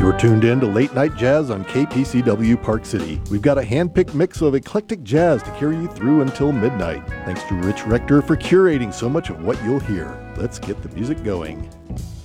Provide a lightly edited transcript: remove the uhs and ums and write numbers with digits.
You're tuned in to Late Night Jazz on KPCW Park City. We've got a hand-picked mix of eclectic jazz to carry you through until midnight. Thanks to Rich Rector for curating so much of what you'll hear. Let's get the music going.